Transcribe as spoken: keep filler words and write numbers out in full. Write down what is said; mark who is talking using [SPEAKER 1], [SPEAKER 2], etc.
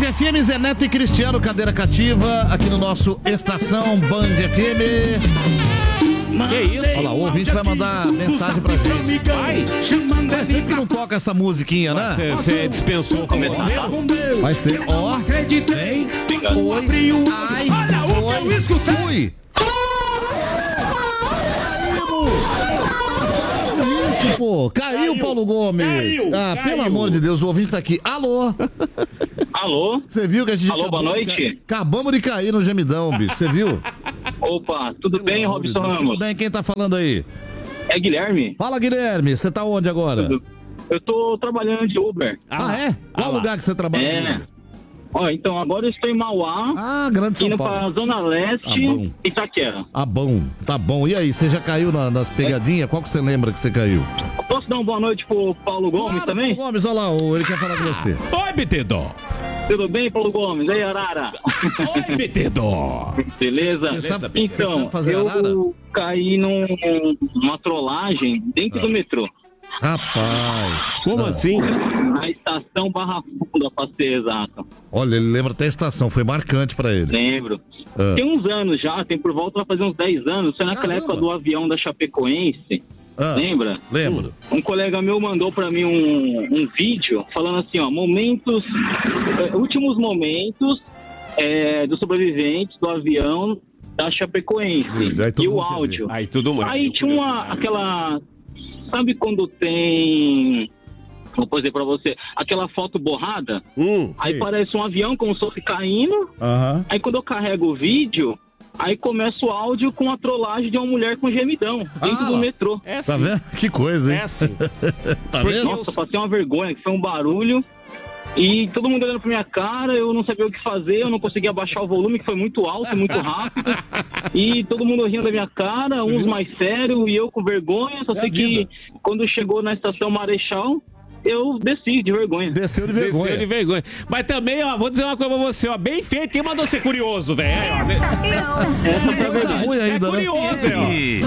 [SPEAKER 1] F M, Zé Neto e Cristiano, cadeira cativa, aqui no nosso Estação Band F M.
[SPEAKER 2] Que isso?
[SPEAKER 1] Olha lá, o ouvinte vai mandar mensagem pra gente. Vai. Faz tempo que não toca essa musiquinha, né?
[SPEAKER 2] Você dispensou começar.
[SPEAKER 1] Faz tempo. Ó, vem. Oi. Ai. Oi. Fui. Isso, pô. Caiu, caiu. Paulo Gomes. Caiu, ah, caiu. Pelo amor de Deus, o ouvinte tá aqui. Alô?
[SPEAKER 3] Alô?
[SPEAKER 1] Você viu que a gente
[SPEAKER 3] Alô, boa noite.
[SPEAKER 1] De ca... Acabamos de cair no gemidão, bicho. Você viu?
[SPEAKER 3] Opa, tudo
[SPEAKER 1] Pelo
[SPEAKER 3] bem, Robson Ramos?
[SPEAKER 1] Tudo bem, quem tá falando aí?
[SPEAKER 3] É Guilherme.
[SPEAKER 1] Fala, Guilherme. Você tá onde agora?
[SPEAKER 3] Tudo. Eu tô trabalhando de Uber.
[SPEAKER 1] Ah, ah é? Qual ah, lugar que você trabalha?
[SPEAKER 3] É. Ó, então agora eu estou em Mauá.
[SPEAKER 1] Ah, Grande São
[SPEAKER 3] indo
[SPEAKER 1] Paulo.
[SPEAKER 3] Indo pra Zona Leste e ah, Itaquera.
[SPEAKER 1] Ah, bom. Tá bom. E aí, você já caiu na, nas pegadinhas? É. Qual que você lembra que você caiu?
[SPEAKER 3] Posso dar uma boa noite pro Paulo Gomes
[SPEAKER 1] claro,
[SPEAKER 3] também?
[SPEAKER 1] Paulo Gomes, olha lá, ele quer falar com você.
[SPEAKER 2] Oi, Betedó.
[SPEAKER 3] Tudo bem, Paulo Gomes? E aí, Arara?
[SPEAKER 2] Oi, Betedó.
[SPEAKER 3] Beleza?
[SPEAKER 1] Você sabe,
[SPEAKER 3] então,
[SPEAKER 1] você sabe fazer
[SPEAKER 3] eu
[SPEAKER 1] arara?
[SPEAKER 3] caí num, numa trollagem dentro ah. do metrô.
[SPEAKER 1] Rapaz.
[SPEAKER 2] Como ah. assim?
[SPEAKER 3] Na estação Barra Funda, pra ser exato.
[SPEAKER 1] Olha, ele lembra até a estação, foi marcante pra ele.
[SPEAKER 3] Lembro.
[SPEAKER 1] Ah.
[SPEAKER 3] Tem uns anos já, tem por volta, vai fazer uns dez anos. Foi naquela
[SPEAKER 1] Caramba.
[SPEAKER 3] época do avião da Chapecoense.
[SPEAKER 1] Ah.
[SPEAKER 3] Lembra?
[SPEAKER 1] Lembro.
[SPEAKER 3] Um colega meu mandou pra mim um, um vídeo falando assim, ó, momentos, é, últimos momentos é, dos sobreviventes do avião da Chapecoense.
[SPEAKER 1] Hum,
[SPEAKER 3] e o áudio.
[SPEAKER 2] Aí tudo mais.
[SPEAKER 3] Aí tinha uma, aquela... Sabe quando tem... Vou dizer pra você, aquela foto borrada,
[SPEAKER 2] hum,
[SPEAKER 3] aí
[SPEAKER 1] sim.
[SPEAKER 3] parece um avião como se fosse caindo,
[SPEAKER 1] uhum.
[SPEAKER 3] aí quando eu carrego o vídeo, aí começa o áudio com a trollagem de uma mulher com gemidão, dentro
[SPEAKER 1] ah,
[SPEAKER 3] do metrô.
[SPEAKER 2] É assim.
[SPEAKER 1] Tá vendo? Que coisa, hein?
[SPEAKER 2] É assim.
[SPEAKER 1] Tá vendo?
[SPEAKER 3] Nossa, passei uma vergonha, que foi um barulho, e todo mundo olhando pra minha cara, eu não sabia o que fazer, eu não conseguia baixar o volume, que foi muito alto, muito rápido, e todo mundo rindo da minha cara, uns mais sérios, e eu com vergonha, só
[SPEAKER 1] é
[SPEAKER 3] sei que quando chegou na estação Marechal, eu desci de vergonha.
[SPEAKER 1] Desceu de vergonha.
[SPEAKER 2] Desceu de vergonha. Mas também, ó, vou dizer uma coisa pra você, ó, bem feito, quem mandou ser curioso, velho?
[SPEAKER 1] Essa é ruim ainda,
[SPEAKER 2] é curioso,
[SPEAKER 1] né?
[SPEAKER 2] ó.